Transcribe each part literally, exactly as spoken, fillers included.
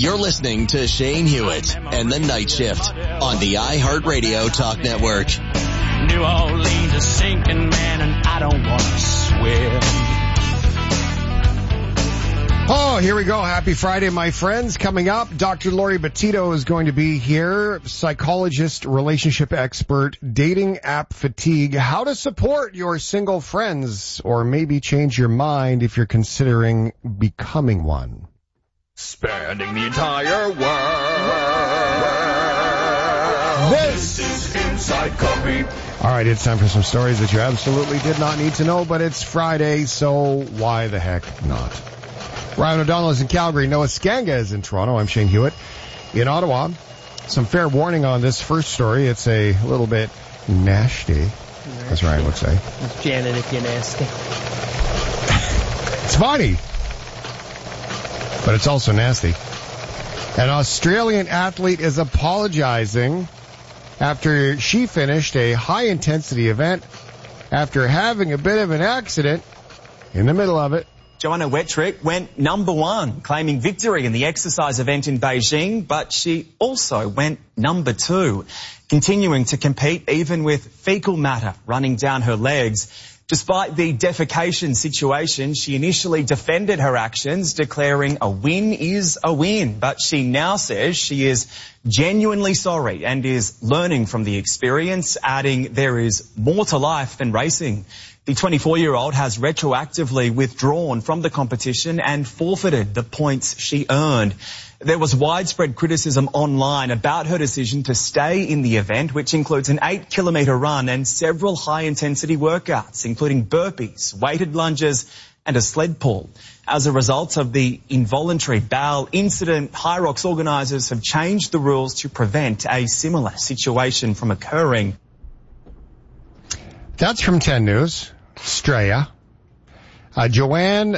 You're listening to Shane Hewitt and the Night Shift on the iHeartRadio Talk Network. New Orleans is sinking, man, and I don't want to swim. Oh, here we go. Happy Friday, my friends. Coming up, Doctor Lori Betito is going to be here, psychologist, relationship expert, dating app fatigue, how to support your single friends, or maybe change your mind if you're considering becoming one. Spanning the entire world. This is Inside Copy. All right, it's time for some stories that you absolutely did not need to know, but it's Friday, so why the heck not? Ryan O'Donnell is in Calgary. Noah Skanga is in Toronto. I'm Shane Hewitt in Ottawa. Some fair warning on this first story. It's a little bit nasty, as Ryan would say. It's Janet if you're nasty. It's funny, but it's also nasty. An Australian athlete is apologizing after she finished a high-intensity event after having a bit of an accident in the middle of it. Joanna Wettrick went number one, claiming victory in the exercise event in Beijing, but she also went number two, continuing to compete even with fecal matter running down her legs. Despite the defecation situation, she initially defended her actions, declaring a win is a win. But she now says she is genuinely sorry and is learning from the experience, adding there is more to life than racing. The twenty-four-year-old has retroactively withdrawn from the competition and forfeited the points she earned. There was widespread criticism online about her decision to stay in the event, which includes an eight-kilometre run and several high-intensity workouts, including burpees, weighted lunges and a sled pull. As a result of the involuntary bowel incident, Hyrox organisers have changed the rules to prevent a similar situation from occurring. That's from ten News. Straya. Uh, Joanne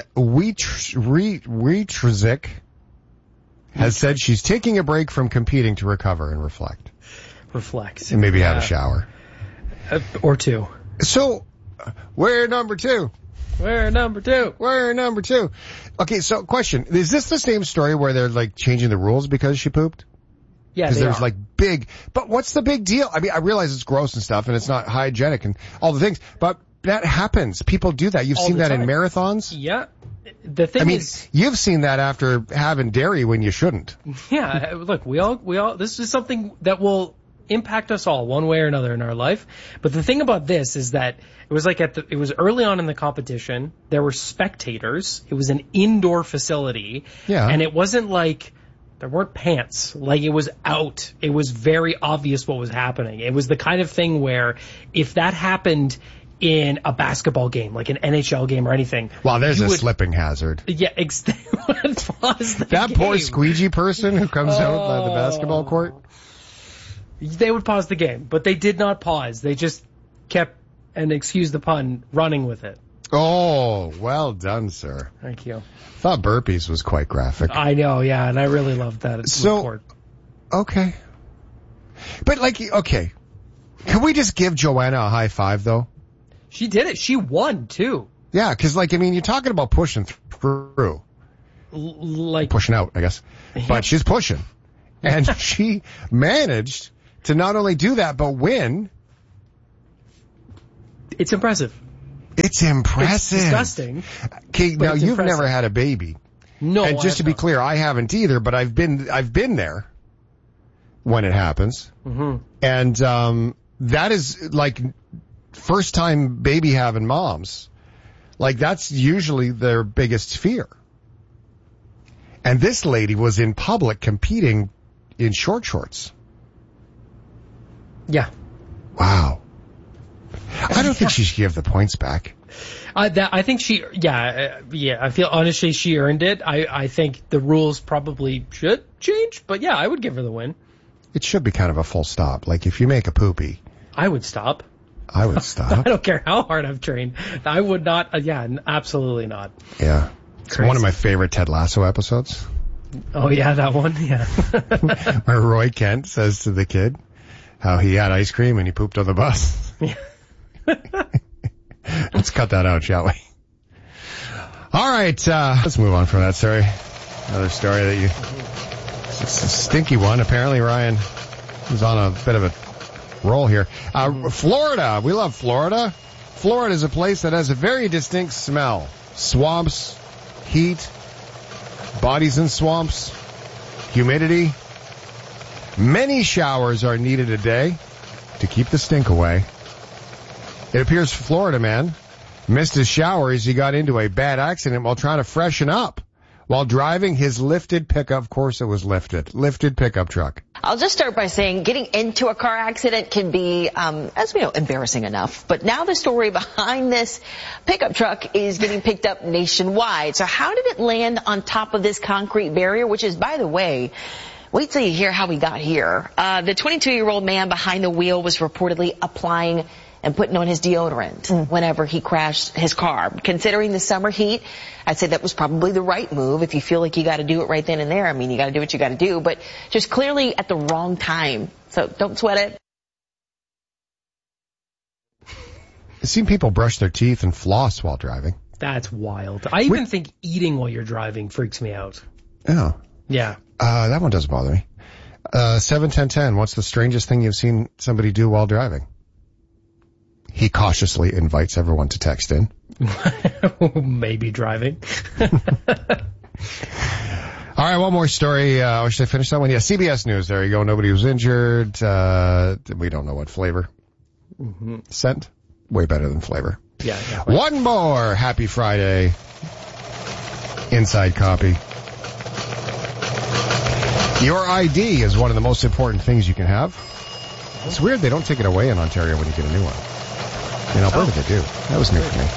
Wietrzyk has said she's taking a break from competing to recover and reflect. Reflect. And maybe yeah. have a shower. Uh, or two. So, we're number two. We're number two. We're number two. Okay, so question. Is this the same story where they're, like, changing the rules because she pooped? Yeah, because there's are. like big, but what's the big deal? I mean, I realize it's gross and stuff and it's not hygienic and all the things, but that happens. People do that. You've all seen that time. in marathons? Yeah. The thing I mean, is, you've seen that after having dairy when you shouldn't. Yeah, look, we all, we all, this is something that will impact us all one way or another in our life. But the thing about this is that it was like at the, it was early on in the competition. There were spectators. It was an indoor facility. Yeah. And it wasn't like, there weren't pants. Like, it was out. It was very obvious what was happening. It was the kind of thing where if that happened in a basketball game, like an N H L game or anything. Well, there's a would, slipping hazard. Yeah, ex- the that game. poor squeegee person who comes oh. out on the basketball court. They would pause the game, but they did not pause. They just kept, and excuse the pun, running with it. Oh, well done, sir. Thank you. Thought burpees was quite graphic. I know, yeah, and I really loved that so, report. Okay. But, like, okay. Can we just give Joanna a high five, though? She did it. She won, too. Yeah, because, like, I mean, you're talking about pushing through. L- like Pushing out, I guess. Yeah. But she's pushing. And she managed to not only do that, but win. It's impressive. It's impressive. It's disgusting. Okay, now you've impressive. never had a baby. No, and just to be not. clear, I haven't either, but I've been I've been there when it happens. Mm-hmm. And um that is like first time baby having moms. Like that's usually their biggest fear. And this lady was in public competing in short shorts. Yeah. Wow. I don't think she should give the points back. Uh, that, I think she, yeah, uh, yeah, I feel honestly she earned it. I, I think the rules probably should change, but yeah, I would give her the win. It should be kind of a full stop. Like if you make a poopy. I would stop. I would stop. I don't care how hard I've trained. I would not, uh, yeah, absolutely not. Yeah. It's Crazy. one of my favorite Ted Lasso episodes. Oh yeah, that one, yeah. Where Roy Kent says to the kid how he had ice cream and he pooped on the bus. Yeah. Let's cut that out, shall we? All right, uh, let's move on from that story. Another story that you It's a stinky one. Apparently, Ryan is on a bit of a roll here. Uh, Florida. We love Florida. Florida is a place that has a very distinct smell. Swamps, heat, bodies in swamps, humidity. Many showers are needed a day to keep the stink away. It appears Florida man missed his shower as he got into a bad accident while trying to freshen up while driving his lifted pickup. Of course it was lifted. Lifted pickup truck. I'll just start by saying getting into a car accident can be, um, as we know, embarrassing enough. But now the story behind this pickup truck is getting picked up nationwide. So how did it land on top of this concrete barrier, which is, by the way, wait till you hear how we got here. Uh, the twenty-two-year-old man behind the wheel was reportedly applying and putting on his deodorant mm. whenever he crashed his car. Considering the summer heat, I'd say that was probably the right move. If you feel like you got to do it right then and there, I mean, you got to do what you got to do, but just clearly at the wrong time. So don't sweat it. I've seen people brush their teeth and floss while driving. That's wild. I even we, think eating while you're driving freaks me out. Oh. Yeah. Uh, that one doesn't bother me. Uh, seven ten ten, what's the strangest thing you've seen somebody do while driving? He cautiously invites everyone to text in. Maybe driving. All right, one more story. Uh, or should I finish that one? Yeah, C B S News. There you go. Nobody was injured. Uh, we don't know what flavor. Mm-hmm. Scent? Way better than flavor. Yeah, yeah. One more. Happy Friday. Inside copy. Your I D is one of the most important things you can have. It's weird they don't take it away in Ontario when you get a new one. In Alberta, oh. they do. That was new for me.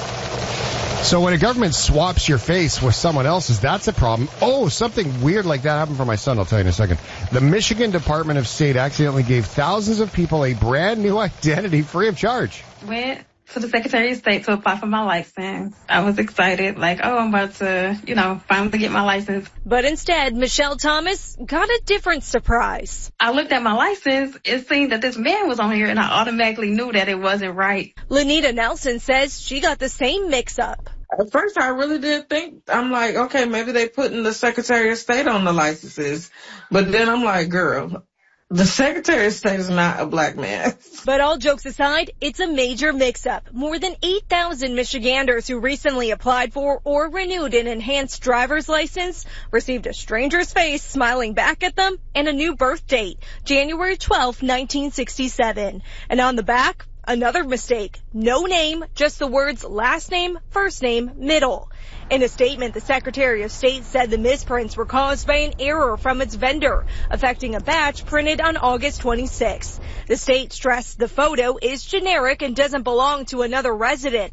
So when a government swaps your face with someone else's, that's a problem. Oh, something weird like that happened for my son. I'll tell you in a second. The Michigan Department of State accidentally gave thousands of people a brand new identity free of charge. Went to the Secretary of State to apply for my license. I was excited, like, oh, I'm about to, you know, finally get my license. But instead, Michelle Thomas got a different surprise. I looked at my license, it seemed that this man was on here, and I automatically knew that it wasn't right. Lenita Nelson says she got the same mix-up. At first, I really did think, I'm like, okay, maybe they putting the Secretary of State on the licenses. But then I'm like, girl, the Secretary of State is not a black man. But all jokes aside, it's a major mix-up. More than eight thousand Michiganders who recently applied for or renewed an enhanced driver's license received a stranger's face smiling back at them and a new birth date, January twelfth, nineteen sixty-seven. And on the back, another mistake. No name, just the words last name, first name, middle. In a statement, the Secretary of State said the misprints were caused by an error from its vendor, affecting a batch printed on August twenty-sixth. The state stressed the photo is generic and doesn't belong to another resident.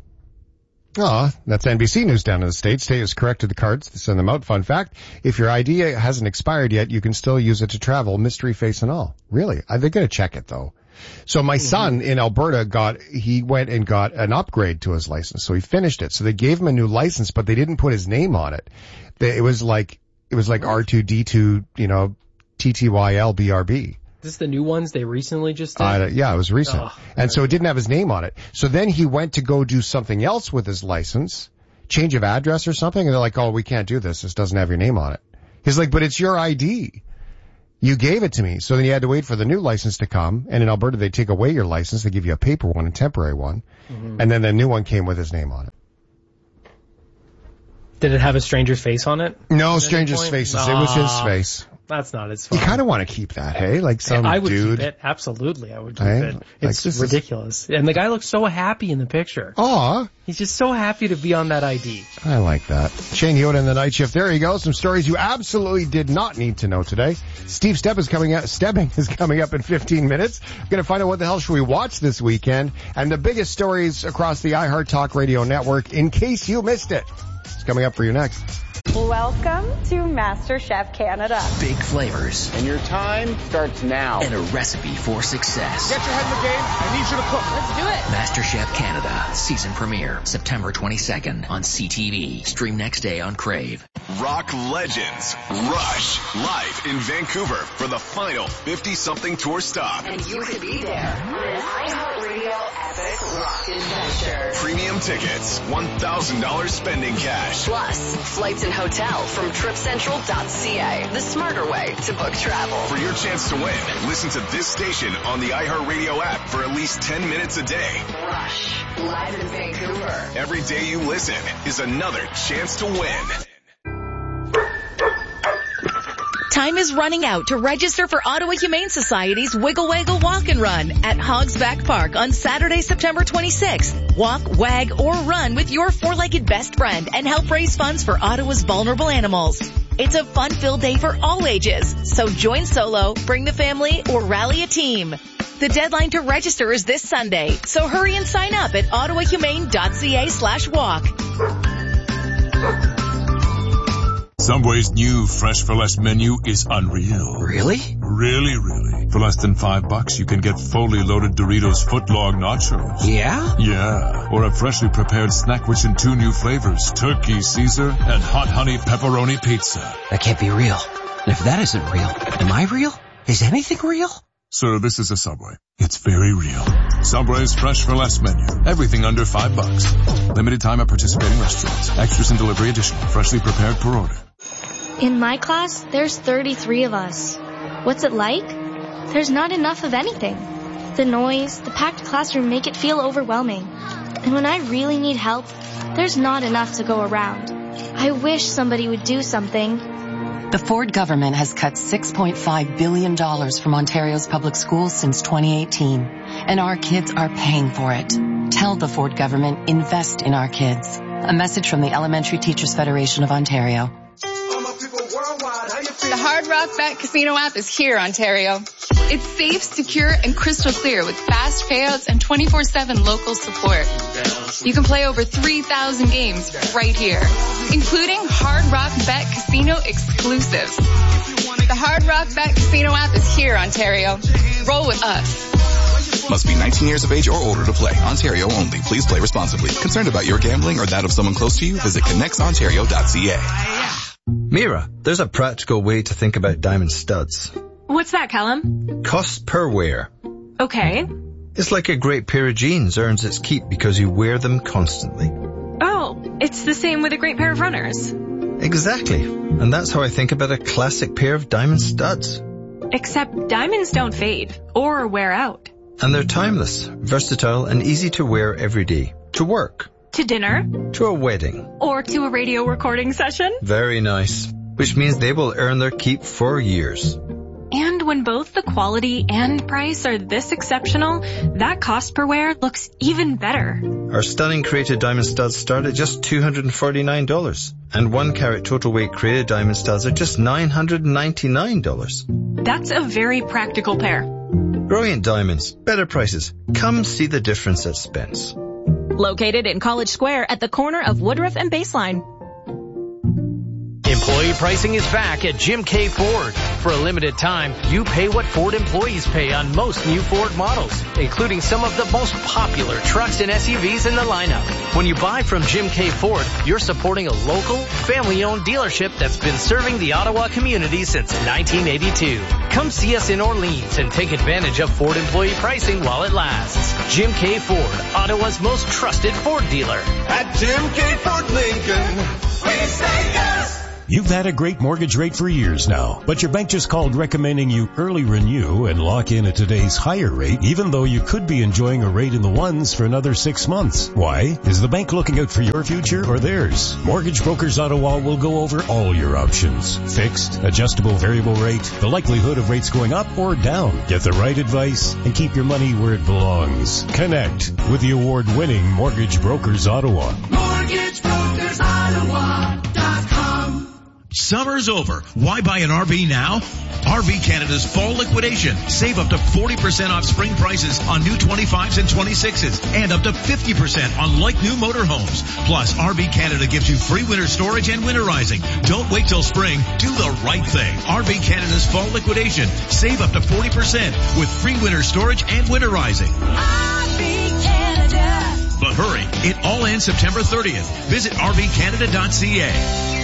Aw, that's N B C News down in the States. State has corrected the cards to send them out. Fun fact, if your I D hasn't expired yet, you can still use it to travel, mystery face and all. Really? They're going to check it, though. So my mm-hmm. son in Alberta got, he went and got an upgrade to his license. So he finished it. So they gave him a new license, but they didn't put his name on it. They, it was like, it was like R two D two, you know, T T Y L B R B. Is this the new ones they recently just did? Uh, yeah, it was recent. Oh, and so right. it didn't have his name on it. So then he went to go do something else with his license, change of address or something. And they're like, oh, we can't do this. This doesn't have your name on it. He's like, but it's your I D. You gave it to me. So then you had to wait for the new license to come. And in Alberta, they take away your license. They give you a paper one, a temporary one. Mm-hmm. And then the new one came with his name on it. Did it have a stranger's face on it? No stranger's faces. It was his face. That's not as fun. You kind of want to keep that, hey? Like some I would dude. keep it. Absolutely, I would keep hey? it. It's like ridiculous. Is... And the guy looks so happy in the picture. Aw. He's just so happy to be on that I D. I like that. Shane Hewitt in the night shift. There you go. Some stories you absolutely did not need to know today. Steve Stepp is coming up. Stebbing is coming up in fifteen minutes. We're going to find out what the hell should we watch this weekend and the biggest stories across the iHeart Talk Radio network in case you missed it. It's coming up for you next. Welcome to MasterChef Canada. Big flavors. And your time starts now. And a recipe for success. Get your head in the game. I need you to cook. Let's do it. MasterChef Canada. Season premiere. September twenty-second on C T V. Stream next day on Crave. Rock legends. Rush. Live in Vancouver for the final fifty-something tour stop. And you could be there on an iHeartRadio Epic Rock Adventure. Premium tickets. one thousand dollars spending cash. Plus, flights and hotels hotel from trip central dot c a. The smarter way to book travel. For your chance to win, listen to this station on the iHeartRadio app for at least ten minutes a day. Rush, live in Vancouver. Every day you listen is another chance to win. Time is running out to register for Ottawa Humane Society's Wiggle Waggle Walk and Run at Hogsback Park on Saturday, September twenty-sixth. Walk, wag, or run with your four-legged best friend and help raise funds for Ottawa's vulnerable animals. It's a fun-filled day for all ages, so join solo, bring the family, or rally a team. The deadline to register is this Sunday, so hurry and sign up at ottawahumane.ca slash walk. Subway's new Fresh for Less menu is unreal. Really? Really, really. For less than five bucks, you can get fully loaded Doritos footlong nachos. Yeah? Yeah. Or a freshly prepared snack-rich in two new flavors, Turkey Caesar and Hot Honey Pepperoni Pizza. That can't be real. And if that isn't real, am I real? Is anything real? Sir, this is a Subway. It's very real. Subway's Fresh for Less menu. Everything under five bucks. Limited time at participating restaurants. Extras and delivery additional. Freshly prepared per order. In my class, there's thirty-three of us. What's it like? There's not enough of anything. The noise, the packed classroom make it feel overwhelming. And when I really need help, there's not enough to go around. I wish somebody would do something. The Ford government has cut six point five billion dollars from Ontario's public schools since twenty eighteen, and our kids are paying for it. Tell the Ford government, invest in our kids. A message from the Elementary Teachers Federation of Ontario. The Hard Rock Bet Casino app is here, Ontario. It's safe, secure, and crystal clear with fast payouts and twenty-four seven local support. You can play over three thousand games right here, including Hard Rock Bet Casino exclusives. The Hard Rock Bet Casino app is here, Ontario. Roll with us. Must be nineteen years of age or older to play. Ontario only. Please play responsibly. Concerned about your gambling or that of someone close to you? Visit connects ontario dot c a. Mira, there's a practical way to think about diamond studs. What's that, Callum? Cost per wear. Okay. It's like a great pair of jeans earns its keep because you wear them constantly. Oh, it's the same with a great pair of runners. Exactly. And that's how I think about a classic pair of diamond studs. Except diamonds don't fade or wear out. And they're timeless, versatile, and easy to wear every day. To work. To dinner. To a wedding. Or to a radio recording session. Very nice. Which means they will earn their keep for years. And when both the quality and price are this exceptional, that cost per wear looks even better. Our stunning created diamond studs start at just two hundred forty-nine dollars. And one carat total weight created diamond studs are just nine hundred ninety-nine dollars. That's a very practical pair. Brilliant diamonds, better prices. Come see the difference at Spence. Located in College Square at the corner of Woodruff and Baseline. Employee pricing is back at Jim K. Ford. For a limited time, you pay what Ford employees pay on most new Ford models, including some of the most popular trucks and S U Vs in the lineup. When you buy from Jim K. Ford, you're supporting a local, family-owned dealership that's been serving the Ottawa community since nineteen eighty-two. Come see us in Orleans and take advantage of Ford employee pricing while it lasts. Jim K. Ford, Ottawa's most trusted Ford dealer. At Jim K. Ford Lincoln, we say yes. You've had a great mortgage rate for years now, but your bank just called recommending you early renew and lock in at today's higher rate, even though you could be enjoying a rate in the ones for another six months. Why? Is the bank looking out for your future or theirs? Mortgage Brokers Ottawa will go over all your options. Fixed, adjustable variable rate, the likelihood of rates going up or down. Get the right advice and keep your money where it belongs. Connect with the award-winning Mortgage Brokers Ottawa. Mortgage Brokers Ottawa dot com. Summer's over. Why buy an R V now? R V Canada's fall liquidation. Save up to forty percent off spring prices on new twenty-fives and twenty-sixes and up to fifty percent on like new motorhomes. Plus, R V Canada gives you free winter storage and winterizing. Don't wait till spring. Do the right thing. R V Canada's fall liquidation. Save up to forty percent with free winter storage and winterizing. R V Canada. But hurry, it all ends September thirtieth. Visit R V Canada dot c a.